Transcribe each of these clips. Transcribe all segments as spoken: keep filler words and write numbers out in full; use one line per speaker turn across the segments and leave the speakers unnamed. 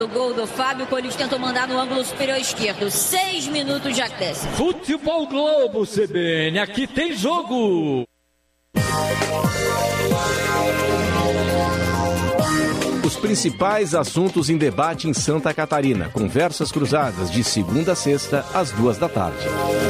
O gol do Fábio, o Corinthians tentou mandar no ângulo superior esquerdo. Seis minutos de acréscimo.
Futebol Globo, C B N, aqui tem jogo.
Os principais assuntos em debate em Santa Catarina. Conversas cruzadas de segunda a sexta, às duas da tarde.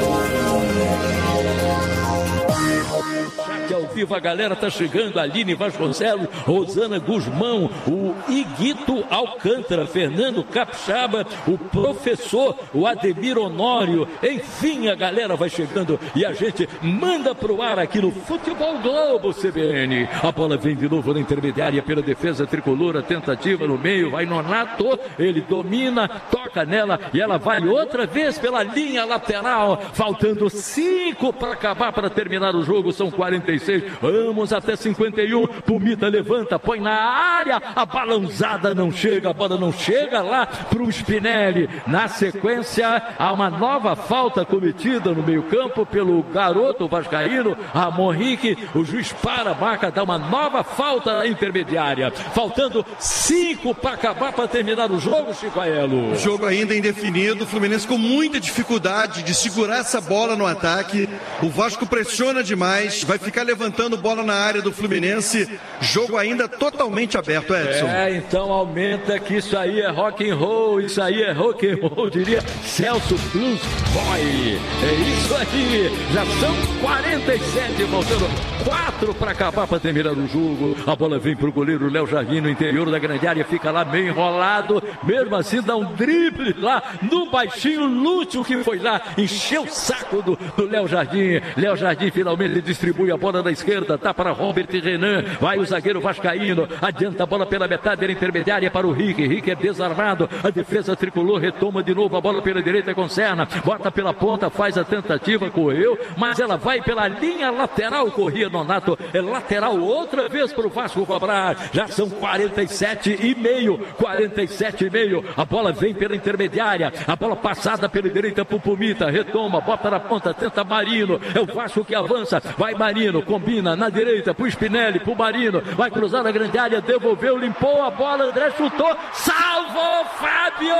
Ao vivo, a galera tá chegando, Aline Vasconcelos, Rosana Guzmão, o Iguito Alcântara, Fernando Capixaba, o professor, o Ademir Honório, enfim, a galera vai chegando e a gente manda pro ar aqui no Futebol Globo, C B N. A bola vem de novo na intermediária pela defesa tricolor, a tentativa no meio, vai Nonato, ele domina, toca nela e ela vai outra vez pela linha lateral, faltando cinco para acabar, para terminar o jogo, são quarenta e seis. Vamos até cinquenta e um. Pumita levanta, põe na área. A balançada não chega, a bola não chega lá para o Spinelli. Na sequência, há uma nova falta cometida no meio-campo pelo garoto vascaíno, Ramon Henrique. O juiz para a marca, dá uma nova falta na intermediária. Faltando cinco para acabar, para terminar o jogo, Chico Aelo.
O jogo ainda indefinido. O Fluminense com muita dificuldade de segurar essa bola no ataque. O Vasco pressiona demais, vai ficar levantando bola na área do Fluminense, jogo ainda totalmente aberto, Edson.
É, então aumenta que isso aí é rock and roll, isso aí é rock and roll, diria Celso Blues Boy. É isso aí, já são quarenta e sete, faltando quatro para acabar, para terminar o jogo. A bola vem pro goleiro Léo Jardim no interior da grande área, fica lá meio enrolado, mesmo assim dá um drible lá no baixinho Lúcio, que foi lá, encheu o saco do, do Léo Jardim. Léo Jardim finalmente distribui a bola na esquerda, tá para Robert Renan, vai o zagueiro vascaíno, adianta a bola pela metade da intermediária para o Rick, Rick é desarmado, a defesa tricolor retoma de novo a bola pela direita com Serna, bota pela ponta, faz a tentativa, correu, mas ela vai pela linha lateral, corria Nonato, é lateral outra vez para o Vasco cobrar, já são quarenta e sete e meio, quarenta e sete e meio, a bola vem pela intermediária, a bola passada pela direita para o Pumita, retoma, bota na ponta, tenta Marino, é o Vasco que avança, vai Marino, combina na direita pro Spinelli, pro Marino, vai cruzar na grande área, devolveu, limpou a bola, André chutou, salvou Fábio!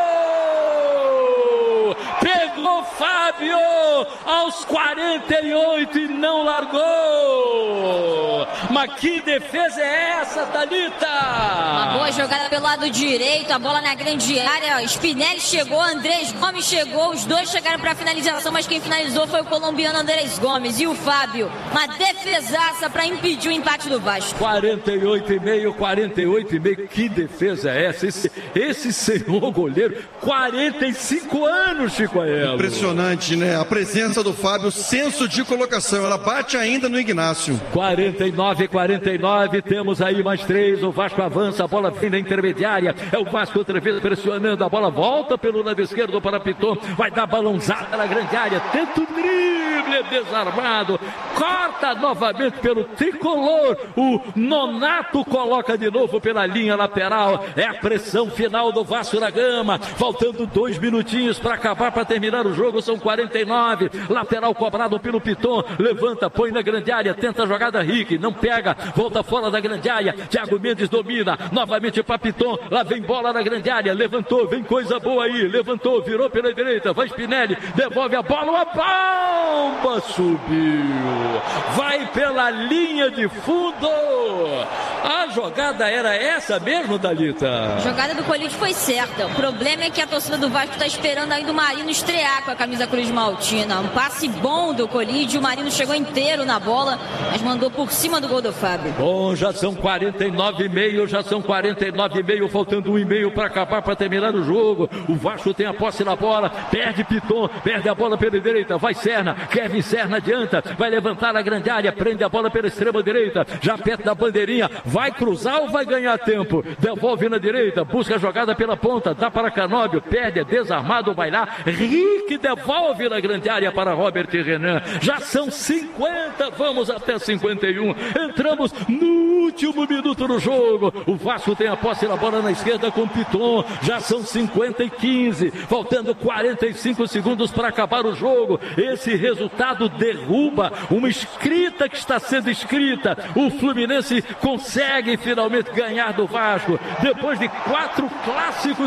Pegou Fábio aos quarenta e oito e não largou. Mas que defesa é essa, Thalita?
Uma boa jogada pelo lado direito, a bola na grande área. Spinelli chegou, Andrés Gomes chegou, os dois chegaram para a finalização, mas quem finalizou foi o colombiano Andrés Gomes. E o Fábio, uma defesaça para impedir o empate do Vasco.
quarenta e oito e meio, quarenta e oito e meio, que defesa é essa? Esse, esse senhor goleiro, quarenta e cinco anos, Chico Aelo.
Impressionante, né? A presença do Fábio, senso de colocação, ela bate ainda no Ignácio.
quarenta e nove, quarenta e nove, temos aí mais três, o Vasco avança, a bola vem na intermediária, é o Vasco outra vez pressionando, a bola volta pelo lado esquerdo para Piton, vai dar balãozada na grande área, tenta o drible, desarmado, corta novamente pelo tricolor, o Nonato coloca de novo pela linha lateral, é a pressão final do Vasco da Gama, faltando dois minutinhos para acabar, para terminar o jogo, são quarenta e nove, lateral cobrado pelo Piton, levanta, põe na grande área, tenta a jogada Rick, não pega, volta fora da grande área, Thiago Mendes domina, novamente para Piton, lá vem bola na grande área, levantou, vem coisa boa aí, levantou, virou pela direita, vai Spinelli, devolve a bola, uma bomba subiu, vai pela linha de fundo, a jogada era essa mesmo, Thalita?
A jogada do Corinthians foi certa, o problema é que a torcida do Vasco está esperando aí do Marino estrear com a camisa Cruz Maltina, um passe bom do Corinthians, o Marino chegou inteiro na bola, mas mandou por cima do gol do Fábio.
Bom, já são quarenta e nove e meio, já são quarenta e nove e meio, faltando um e meio para acabar, para terminar o jogo. O Vasco tem a posse na bola, perde Piton, perde a bola pela direita, vai Serna, Kevin Serna adianta, vai levantar na grande área, prende a bola pela extrema direita, já perto da bandeirinha, vai cruzar ou vai ganhar tempo? Devolve na direita, busca a jogada pela ponta, dá para Canóbio, perde, é desarmado, vai lá, Rick devolve na grande área para Robert Renan, já são cinquenta, vamos até cinquenta e um, entramos no último minuto do jogo, o Vasco tem a posse na bola na esquerda com Piton, já são cinquenta e quinze, faltando quarenta e cinco segundos para acabar o jogo, esse resultado resultado derruba uma escrita que está sendo escrita. O Fluminense consegue finalmente ganhar do Vasco depois de quatro clássicos